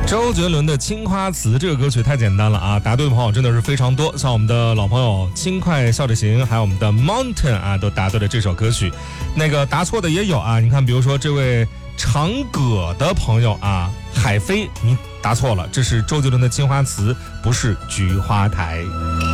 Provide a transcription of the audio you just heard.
周杰伦的《青花瓷》这个歌曲太简单了啊，答对的朋友真的是非常多，像我们的老朋友轻快笑着行，还有我们的 Mountain 啊，都答对了这首歌曲。那个答错的也有啊，你看，比如说这位长葛的朋友啊，海飞，你答错了，这是周杰伦的《青花瓷》，不是菊花台。